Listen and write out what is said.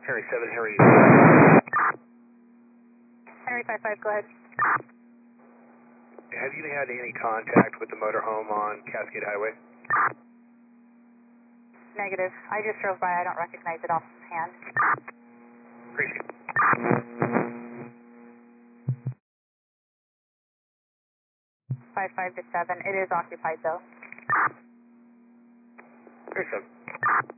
Henry 7, Henry. Henry 55, go ahead. Have you had any contact with the motorhome on Cascade Highway? Negative. I just drove by. I don't recognize it offhand. Appreciate it. 55 to 7. It is occupied though. Henry 7.